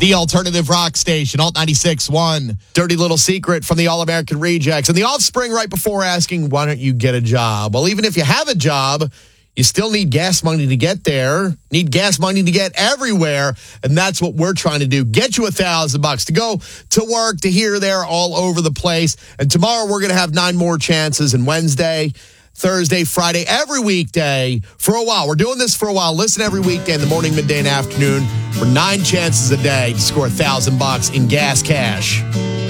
The alternative rock station, Alt 96.1. Dirty little secret from the All-American Rejects. And the Offspring right before asking, why don't you get a job? Well, even if you have a job, you still need gas money to get there. Need gas money to get everywhere. And that's what we're trying to do. Get you $1,000 to go to work, to here, there, all over the place. And tomorrow we're going to have 9 more chances. And Wednesday, Thursday, Friday, every weekday for a while. We're doing this for a while. Listen every weekday in the morning, midday, and afternoon for 9 chances a day to score $1,000 in gas cash.